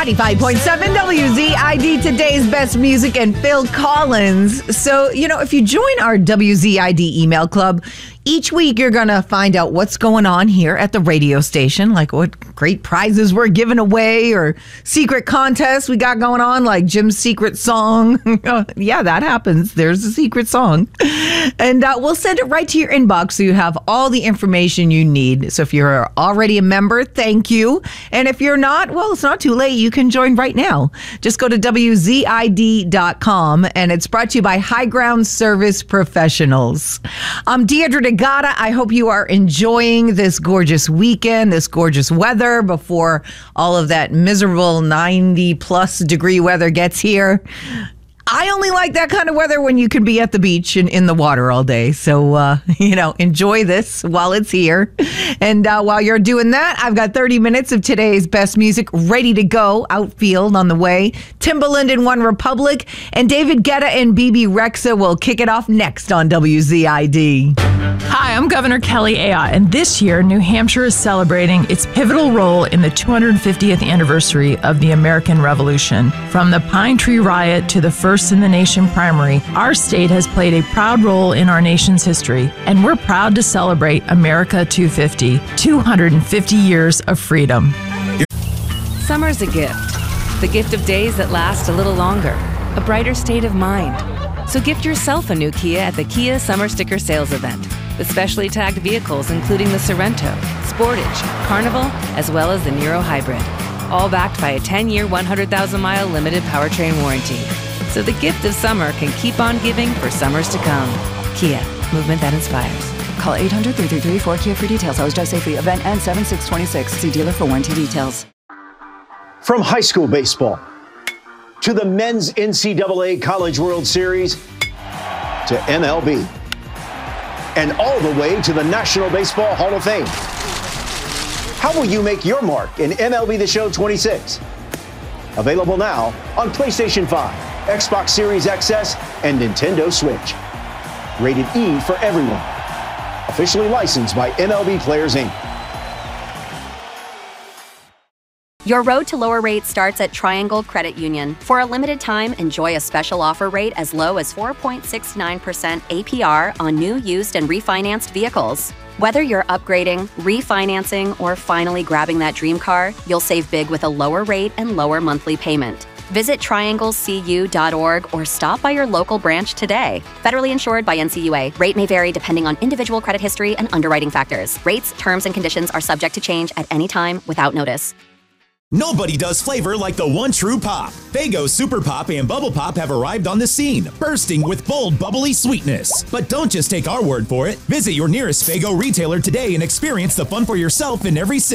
95.7 WZID, today's best music, and Phil Collins. So, if you join our WZID email club, each week you're going to find out what's going on here at the radio station, like what great prizes we're giving away or secret contests we got going on, like Jim's secret song. Yeah, that happens. There's a secret song. And we'll send it right to your inbox so you have all the information you need. So if you're already a member, thank you. And if you're not, well, it's not too late. You can join right now. Just go to WZID.com, and it's brought to you by High Ground Service Professionals. I'm Deidre DeGata. I hope you are enjoying this gorgeous weekend, this gorgeous weather before all of that miserable 90-plus degree weather gets here. I only like that kind of weather when you can be at the beach and in the water all day. So, enjoy this while it's here. And while you're doing that, I've got 30 minutes of today's best music ready to go. Outfield on the way. Timbaland and One Republic. And David Guetta and BB Rexa will kick it off next on WZID. Hi, I'm Governor Kelly Ayotte, and this year, New Hampshire is celebrating its pivotal role in the 250th anniversary of the American Revolution. From the Pine Tree Riot to the First in the Nation primary, our state has played a proud role in our nation's history, and we're proud to celebrate America 250, 250 years of freedom. Summer's a gift of days that last a little longer, a brighter state of mind. So gift yourself a new Kia at the Kia Summer Sticker Sales Event, with specially tagged vehicles including the Sorento, Sportage, Carnival, as well as the Niro Hybrid, all backed by a 10-year, 100,000-mile limited powertrain warranty. So the gift of summer can keep on giving for summers to come. Kia, movement that inspires. Call 800-333-4KIA for details. Always drive safely. Event ends 7/6/26. See dealer for warranty details. From high school baseball to the men's NCAA College World Series to MLB and all the way to the National Baseball Hall of Fame. How will you make your mark in MLB The Show 26? Available now on PlayStation 5, Xbox Series XS, and Nintendo Switch. Rated E for everyone. Officially licensed by MLB Players, Inc. Your road to lower rates starts at Triangle Credit Union. For a limited time, enjoy a special offer rate as low as 4.69% APR on new, used, and refinanced vehicles. Whether you're upgrading, refinancing, or finally grabbing that dream car, you'll save big with a lower rate and lower monthly payment. Visit trianglecu.org or stop by your local branch today. Federally insured by NCUA. Rate may vary depending on individual credit history and underwriting factors. Rates, terms, and conditions are subject to change at any time without notice. Nobody does flavor like the one true pop. Faygo Super Pop and Bubble Pop have arrived on the scene, bursting with bold, bubbly sweetness. But don't just take our word for it. Visit your nearest Faygo retailer today and experience the fun for yourself in every sip.